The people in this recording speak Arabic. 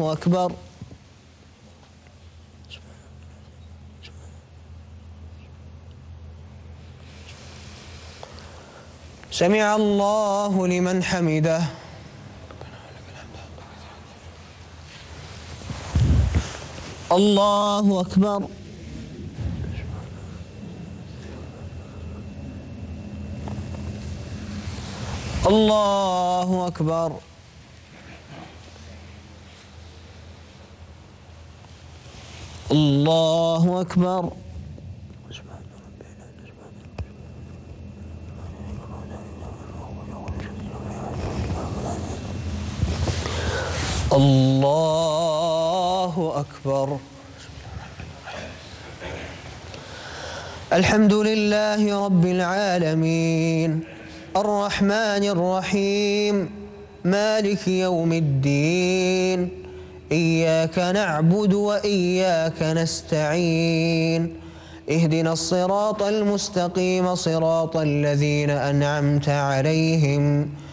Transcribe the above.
الله أكبر. سمع الله لمن حمده. الله أكبر. الله أكبر. الله أكبر. الله أكبر. الحمد لله رب العالمين الرحمن الرحيم مالك يوم الدين إياك نعبد وإياك نستعين اهدنا الصراط المستقيم صراط الذين أنعمت عليهم